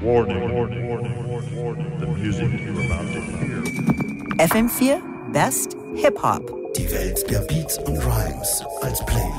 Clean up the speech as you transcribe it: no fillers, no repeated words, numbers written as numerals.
The music you're about to hear. FM4 Best Hip-Hop. Die Welt der Beats und Rhymes als Playlist.